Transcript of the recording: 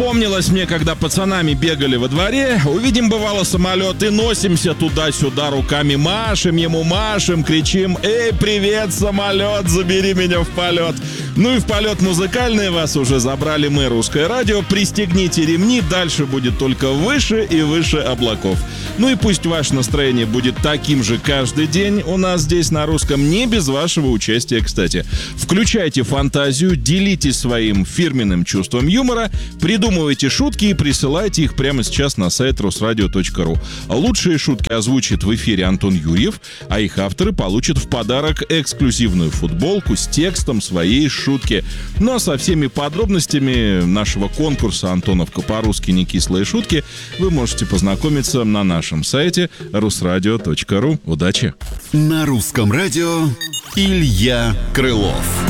Вспомнилось мне, когда пацанами бегали во дворе, увидим, бывало, самолет и носимся туда-сюда, руками машем ему, машем, кричим: «Эй, привет, самолет, забери меня в полет!» Ну и в полет музыкальный вас уже забрали мы, Русское радио. Пристегните ремни, дальше будет только выше и выше облаков. Ну и пусть ваше настроение будет таким же каждый день у нас здесь на Русском, не без вашего участия, кстати. Включайте фантазию, делитесь своим фирменным чувством юмора, придумывайте шутки и присылайте их прямо сейчас на сайт rusradio.ru. Лучшие шутки озвучит в эфире Антон Юрьев, а их авторы получат в подарок эксклюзивную футболку с текстом своей шутки. Ну а со всеми подробностями нашего конкурса «Антоновка по-русски не кислые шутки» вы можете познакомиться на нашем сайте rusradio.ru. Удачи! На Русском радио Илья Крылов.